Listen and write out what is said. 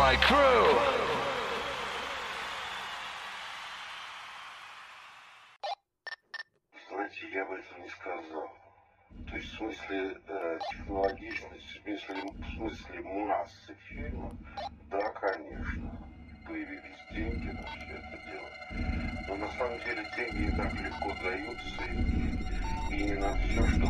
my crew. Знаете, я бы этого не сказал. То есть в смысле технологичности, в смысле массы фильмов, да, конечно, появились деньги на все это дело. Но на самом деле деньги не так легко даются, и не на все, что